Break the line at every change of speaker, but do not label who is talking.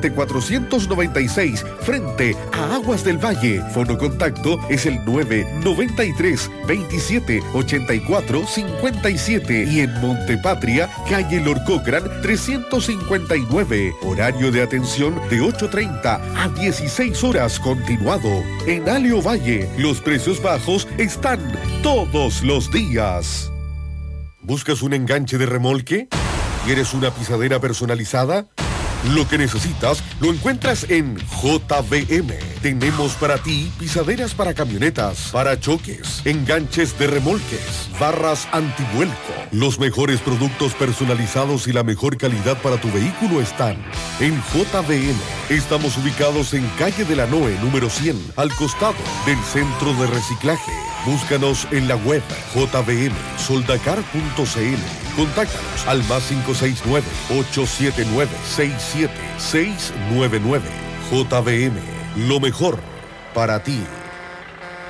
Oriente 496, frente a Aguas del Valle. Fonocontacto es el 993-27-84-57 y en Montepatria, calle Lord Cochrane 359. Horario de atención de 8:30 a 16 horas continuado. En Alio Valle, los precios bajos están todos los días. ¿Buscas un enganche de remolque? ¿Quieres una pisadera personalizada? Lo que necesitas lo encuentras en JBM. Tenemos para ti pisaderas para camionetas, para choques, enganches de remolques, barras antivuelco. Los mejores productos personalizados y la mejor calidad para tu vehículo están en JBM. Estamos ubicados en calle de la Noe, número 100, al costado del centro de reciclaje. Búscanos en la web jbmsoldacar.cl. Contáctanos al +569-879-67699. JBM, lo mejor para ti.